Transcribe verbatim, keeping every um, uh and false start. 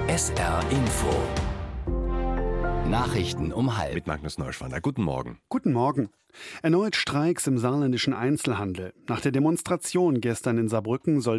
S R Info. Nachrichten um halb. Mit Magnus Neuschwander. Guten Morgen. Guten Morgen. Erneut Streiks im saarländischen Einzelhandel. Nach der Demonstration gestern in Saarbrücken soll